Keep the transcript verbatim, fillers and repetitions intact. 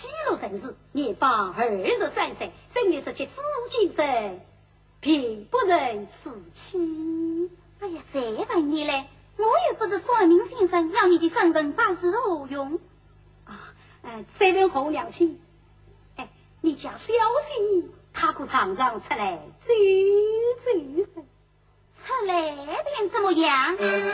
落生死，年方二十三岁，生月十七，紫金生，并不能死期。 哎呀，这问你嘞，我又不是算命先生，要你的身份办事何用？ 啊，嗯，这位红娘亲，哎，你家小心，他可常常出来走走， 出来变怎么样？